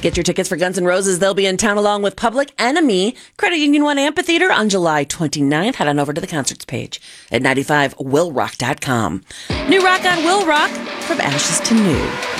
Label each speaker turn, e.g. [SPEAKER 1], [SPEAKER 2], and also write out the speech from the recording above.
[SPEAKER 1] Get your tickets for Guns N' Roses. They'll be in town along with Public Enemy, Credit Union 1 Amphitheater on July 29th. Head on over to the concerts page at 95willrock.com. New rock on Will Rock, From Ashes to New.